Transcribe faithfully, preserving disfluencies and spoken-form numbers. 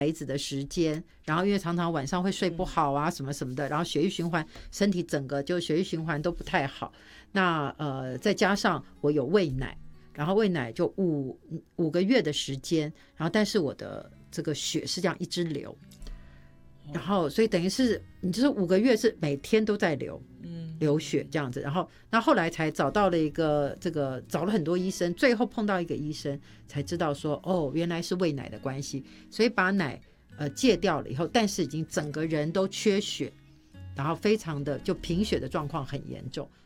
孩子的时间，然后因为常常晚上会睡不好啊什么什么的，然后血液循环，身体整个就血液循环都不太好。那呃再加上我有喂奶，然后喂奶就五五个月的时间，然后但是我的这个血是这样一直流，然后所以等于是你就是五个月是每天都在流，嗯，流血这样子。然后那后来才找到了一个这个找了很多医生，最后碰到一个医生才知道说哦原来是喂奶的关系，所以把奶呃戒掉了以后，但是已经整个人都缺血，然后非常的就贫血的状况很严重。